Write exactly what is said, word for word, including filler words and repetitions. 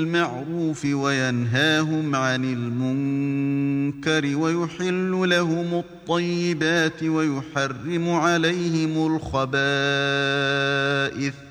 بالمعروف وينهاهم عن المنكر ويحل لهم الطيبات ويحرم عليهم الخبائث